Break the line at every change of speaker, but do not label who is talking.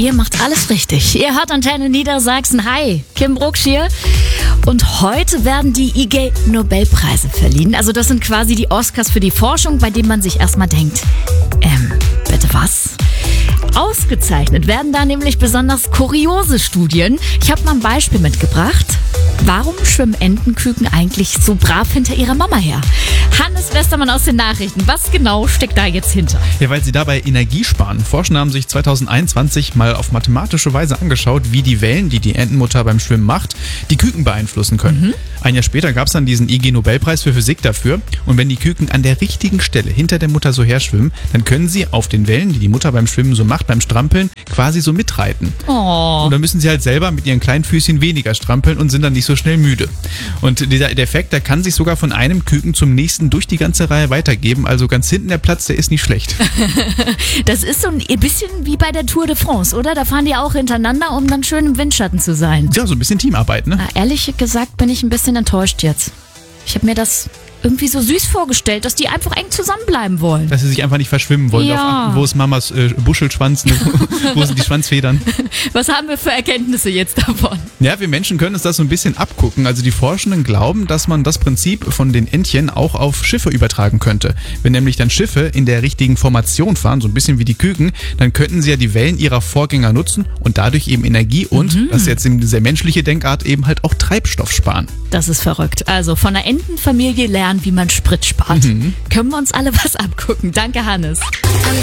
Ihr macht alles richtig. Ihr hört Antenne Niedersachsen. Hi, Kim Brucksch hier. Und heute werden die IG-Nobelpreise verliehen. Also das sind quasi die Oscars für die Forschung, bei denen man sich erstmal denkt, bitte was? Ausgezeichnet werden da nämlich besonders kuriose Studien. Ich habe mal ein Beispiel mitgebracht. Warum schwimmen Entenküken eigentlich so brav hinter ihrer Mama her? Hannes Westermann aus den Nachrichten. Was genau steckt da jetzt hinter?
Ja, weil sie dabei Energie sparen. Forscher haben sich 2021 mal auf mathematische Weise angeschaut, wie die Wellen, die die Entenmutter beim Schwimmen macht, die Küken beeinflussen können. Ein Jahr später gab es dann diesen IG-Nobelpreis für Physik dafür. Und wenn die Küken an der richtigen Stelle hinter der Mutter so herschwimmen, dann können sie auf den Wellen, die die Mutter beim Schwimmen so macht, beim Strampeln, quasi so mitreiten.
Oh.
Und dann müssen sie halt selber mit ihren kleinen Füßchen weniger strampeln und sind dann nicht so schnell müde. Und der Effekt, der kann sich sogar von einem Küken zum nächsten durch die ganze Reihe weitergeben. Also ganz hinten der Platz, der ist nicht schlecht.
Das ist so ein bisschen wie bei der Tour de France, oder? Da fahren die auch hintereinander, um dann schön im Windschatten zu sein.
Ja, so ein bisschen Teamarbeit, ne?
Ehrlich gesagt bin ich ein bisschen enttäuscht jetzt. Ich habe mir das irgendwie so süß vorgestellt, dass die einfach eng zusammenbleiben wollen.
Dass sie sich einfach nicht verschwimmen wollen.
Ja.
Wo ist Mamas Buschelschwanz? Wo sind die Schwanzfedern?
Was haben wir für Erkenntnisse jetzt davon?
Ja, wir Menschen können uns das so ein bisschen abgucken. Also die Forschenden glauben, dass man das Prinzip von den Entchen auch auf Schiffe übertragen könnte. Wenn nämlich dann Schiffe in der richtigen Formation fahren, so ein bisschen wie die Küken, dann könnten sie ja die Wellen ihrer Vorgänger nutzen und dadurch eben Energie und, das ist jetzt eine sehr menschliche Denkart, eben halt auch Treibstoff sparen.
Das ist verrückt. Also von der Entenfamilie lernen, wie man Sprit spart. Können wir uns alle was abgucken. Danke, Hannes.